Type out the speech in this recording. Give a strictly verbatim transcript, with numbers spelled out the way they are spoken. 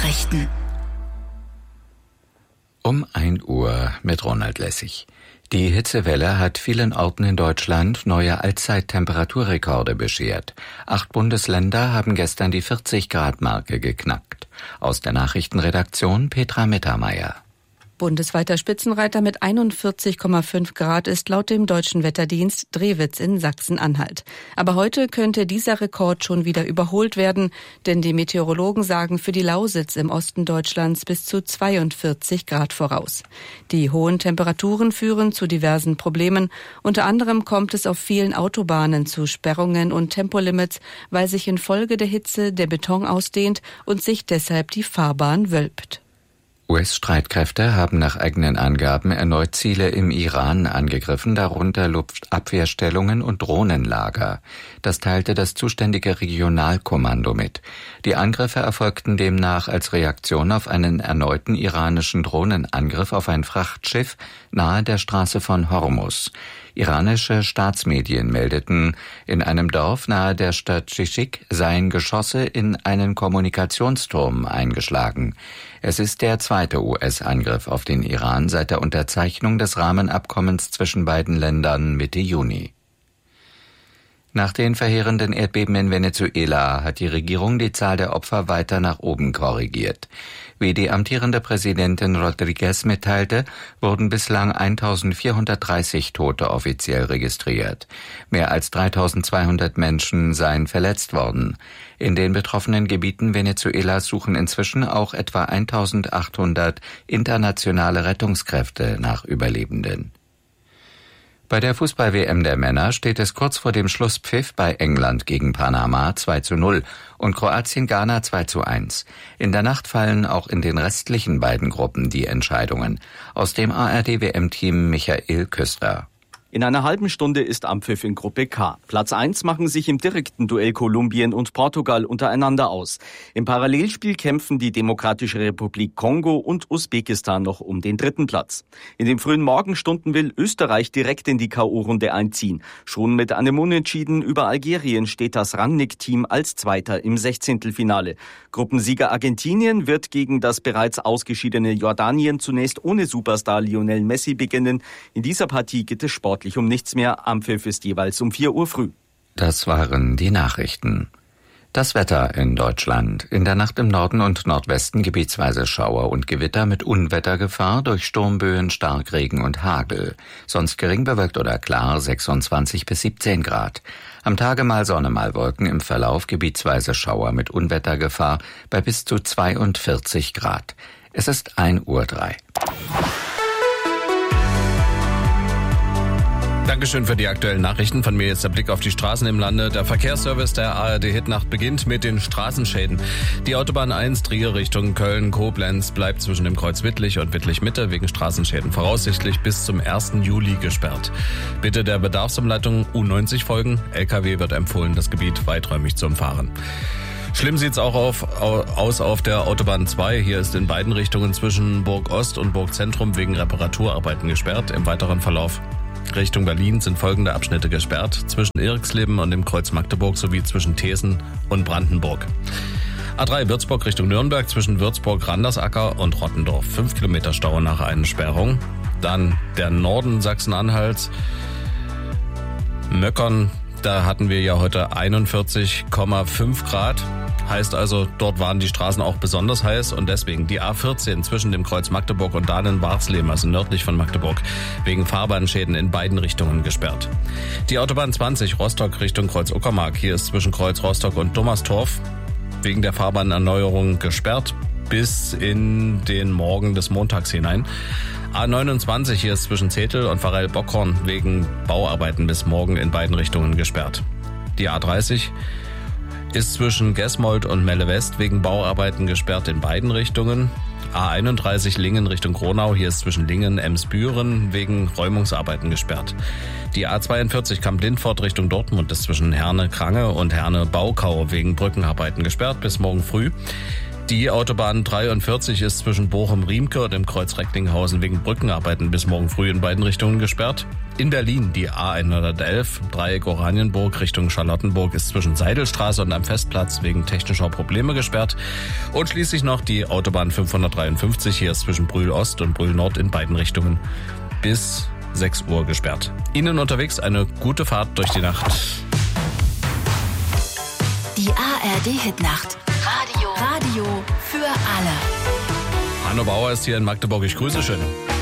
Nachrichten. Um ein Uhr mit Ronald Lessig. Die Hitzewelle hat vielen Orten in Deutschland neue Allzeittemperaturrekorde beschert. Acht Bundesländer haben gestern die vierzig-Grad-Marke geknackt. Aus der Nachrichtenredaktion Petra Mittermeier. Bundesweiter Spitzenreiter mit einundvierzig Komma fünf Grad ist laut dem Deutschen Wetterdienst Drewitz in Sachsen-Anhalt. Aber heute könnte dieser Rekord schon wieder überholt werden, denn die Meteorologen sagen für die Lausitz im Osten Deutschlands bis zu zweiundvierzig Grad voraus. Die hohen Temperaturen führen zu diversen Problemen. Unter anderem kommt es auf vielen Autobahnen zu Sperrungen und Tempolimits, weil sich infolge der Hitze der Beton ausdehnt und sich deshalb die Fahrbahn wölbt. U S-Streitkräfte haben nach eigenen Angaben erneut Ziele im Iran angegriffen, darunter Luftabwehrstellungen und Drohnenlager. Das teilte das zuständige Regionalkommando mit. Die Angriffe erfolgten demnach als Reaktion auf einen erneuten iranischen Drohnenangriff auf ein Frachtschiff nahe der Straße von Hormuz. Iranische Staatsmedien meldeten, in einem Dorf nahe der Stadt Shishik seien Geschosse in einen Kommunikationsturm eingeschlagen. Es ist der zweite U S-Angriff auf den Iran seit der Unterzeichnung des Rahmenabkommens zwischen beiden Ländern Mitte Juni. Nach den verheerenden Erdbeben in Venezuela hat die Regierung die Zahl der Opfer weiter nach oben korrigiert. Wie die amtierende Präsidentin Rodriguez mitteilte, wurden bislang eintausendvierhundertdreißig Tote offiziell registriert. Mehr als dreitausendzweihundert Menschen seien verletzt worden. In den betroffenen Gebieten Venezuelas suchen inzwischen auch etwa eintausendachthundert internationale Rettungskräfte nach Überlebenden. Bei der Fußball-W M der Männer steht es kurz vor dem Schlusspfiff bei England gegen Panama zwei zu null und Kroatien-Ghana zwei zu eins. In der Nacht fallen auch in den restlichen beiden Gruppen die Entscheidungen. Aus dem A R D-W M-Team Michael Küster. In einer halben Stunde ist Anpfiff in Gruppe K. Platz eins machen sich im direkten Duell Kolumbien und Portugal untereinander aus. Im Parallelspiel kämpfen die Demokratische Republik Kongo und Usbekistan noch um den dritten Platz. In den frühen Morgenstunden will Österreich direkt in die K O-Runde einziehen. Schon mit einem Unentschieden über Algerien steht das Rangnick-Team als Zweiter im Sechzehntelfinale. Gruppensieger Argentinien wird gegen das bereits ausgeschiedene Jordanien zunächst ohne Superstar Lionel Messi beginnen. In dieser Partie geht es sportlich um nichts mehr. Anpfiff ist jeweils um vier Uhr früh. Das waren die Nachrichten. Das Wetter in Deutschland. In der Nacht im Norden und Nordwesten gebietsweise Schauer und Gewitter mit Unwettergefahr durch Sturmböen, Starkregen und Hagel. Sonst gering bewölkt oder klar, sechsundzwanzig bis siebzehn Grad. Am Tage mal Sonne, mal Wolken, im Verlauf gebietsweise Schauer mit Unwettergefahr bei bis zu zweiundvierzig Grad. Es ist ein Uhr drei. Dankeschön für die aktuellen Nachrichten. Von mir jetzt der Blick auf die Straßen im Lande. Der Verkehrsservice der A R D-Hitnacht beginnt mit den Straßenschäden. Die Autobahn eins Trier Richtung Köln-Koblenz bleibt zwischen dem Kreuz Wittlich und Wittlich-Mitte wegen Straßenschäden voraussichtlich bis zum ersten Juli gesperrt. Bitte der Bedarfsumleitung U neunzig folgen. L K W wird empfohlen, das Gebiet weiträumig zu umfahren. Schlimm sieht's auch auf, aus auf der Autobahn zwei. Hier ist in beiden Richtungen zwischen Burg Ost und Burg Zentrum wegen Reparaturarbeiten gesperrt. Im weiteren Verlauf Richtung Berlin sind folgende Abschnitte gesperrt, zwischen Eriksleben und dem Kreuz Magdeburg sowie zwischen Thesen und Brandenburg. A drei Würzburg Richtung Nürnberg zwischen Würzburg, Randersacker und Rottendorf. Fünf Kilometer Stau nach einer Sperrung. Dann der Norden Sachsen-Anhalts, Möckern, da hatten wir ja heute einundvierzig Komma fünf Grad. Heißt also, dort waren die Straßen auch besonders heiß und deswegen die A vierzehn zwischen dem Kreuz Magdeburg und Dahlen-Barsleben, also nördlich von Magdeburg, wegen Fahrbahnschäden in beiden Richtungen gesperrt. Die Autobahn zwanzig Rostock Richtung Kreuz Uckermark, hier ist zwischen Kreuz Rostock und Dummerstorf wegen der Fahrbahnerneuerung gesperrt bis in den Morgen des Montags hinein. A neunundzwanzig hier ist zwischen Zetel und Pfarrell-Bockhorn wegen Bauarbeiten bis morgen in beiden Richtungen gesperrt. Die A dreißig ist zwischen Gesmold und Melle West wegen Bauarbeiten gesperrt in beiden Richtungen. A einunddreißig Lingen Richtung Gronau, hier ist zwischen Lingen, Emsbüren wegen Räumungsarbeiten gesperrt. Die A zweiundvierzig Kamp-Lindfort Richtung Dortmund ist zwischen Herne-Krange und Herne-Baukau wegen Brückenarbeiten gesperrt bis morgen früh. Die Autobahn dreiundvierzig ist zwischen Bochum-Riemke und dem Kreuz Recklinghausen wegen Brückenarbeiten bis morgen früh in beiden Richtungen gesperrt. In Berlin die A hundertelf, Dreieck Oranienburg Richtung Charlottenburg ist zwischen Seidelstraße und am Festplatz wegen technischer Probleme gesperrt. Und schließlich noch die Autobahn fünfhundertdreiundfünfzig, hier ist zwischen Brühl Ost und Brühl Nord in beiden Richtungen bis sechs Uhr gesperrt. Ihnen unterwegs eine gute Fahrt durch die Nacht. Die A R D-Hitnacht. Radio. Radio für alle. Hanno Bauer ist hier in Magdeburg. Ich grüße schön.